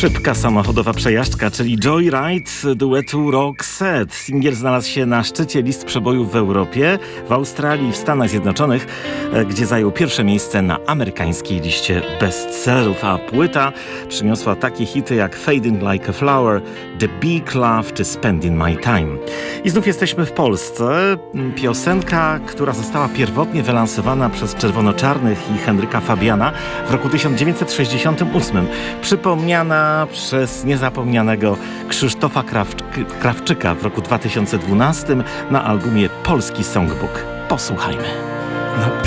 Szybka samochodowa przejażdżka, czyli Joyride duetu Roxette. Singiel znalazł się na szczycie list przebojów w Europie, w Australii i w Stanach Zjednoczonych, gdzie zajął pierwsze miejsce na amerykańskiej liście bestsellerów, a płyta przyniosła takie hity jak Fading Like a Flower, The Big Love czy Spending My Time. I znów jesteśmy w Polsce. Piosenka, która została pierwotnie wylansowana przez Czerwono-Czarnych i Henryka Fabiana w roku 1968, przypomniana przez niezapomnianego Krzysztofa Krawczyka w roku 2012 na albumie Polski Songbook. Posłuchajmy.